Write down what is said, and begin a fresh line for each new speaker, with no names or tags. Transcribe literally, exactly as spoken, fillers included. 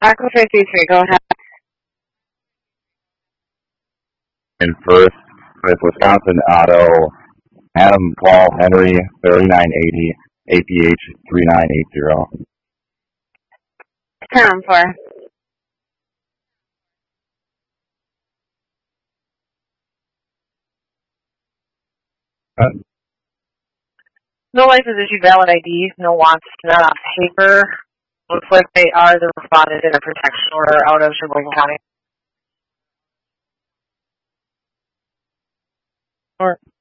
Aqua fifty-three, go ahead.
And first, with Wisconsin Auto, Adam Paul Henry, thirty-nine eighty, A P H three nine eight zero.
Ten four.
Uh,
No license issued, valid I D, no wants, not on paper. Looks like they are the respondent in a protection order out of Sheboygan County. Or